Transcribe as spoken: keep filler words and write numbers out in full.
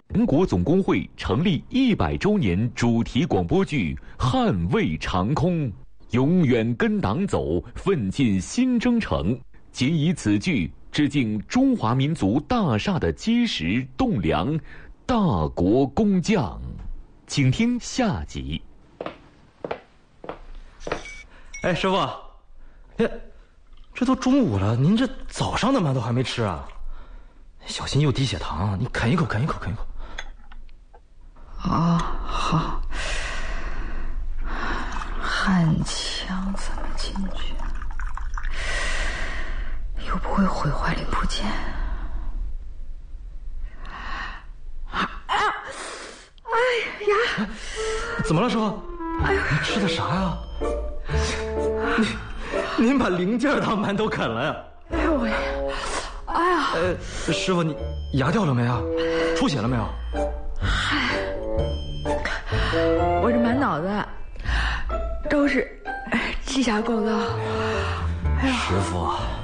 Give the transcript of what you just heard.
全国总工会成立一百周年主题广播剧《捍卫长空》，永远跟党走，奋进新征程，仅以此剧致敬中华民族大厦的基石栋梁，大国工匠。请听下集。 哎，师傅，哎，这都中午了，您这早上的馒头还没吃啊？小心又低血糖，你啃一口，啃一口，啃一口。 啊、哦，好。焊枪怎么进去？又不会毁坏零部件。啊！哎呀！ 怎么了，师傅？哎呦，你吃的啥呀？您您把零件当馒头啃了呀？ 哎呦喂！哎呀！ 呃，师傅，你牙掉了没啊？出血了没有？ 嗨，我这满脑子都是机械构造。 哎呀，师傅。